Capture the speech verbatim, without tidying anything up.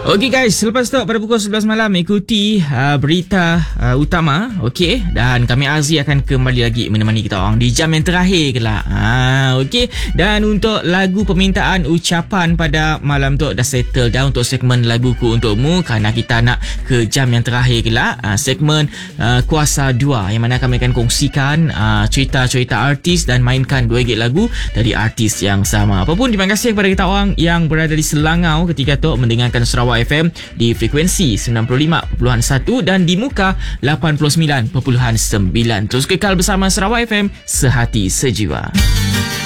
Okey guys, selepas tu pada pukul sebelas malam ikuti uh, berita uh, utama, okey, dan kami Azri akan kembali lagi menemani kita orang di jam yang terakhir kelak. Ha, okey. Dan untuk lagu permintaan ucapan pada malam tu dah settle dah untuk segmen laguku untukmu, kerana kita nak ke jam yang terakhir kelak, uh, segmen uh, Kuasa dua yang mana kami akan kongsikan uh, cerita-cerita artis dan mainkan dua gig lagu dari artis yang sama. Apapun, terima kasih kepada kita orang yang berada di Selangau ketika tu mendengarkan Sarawak F M di frekuensi sembilan puluh lima perpuluhan satu dan di muka lapan puluh sembilan perpuluhan sembilan. Terus kekal bersama Sarawak F M, sehati sejiwa.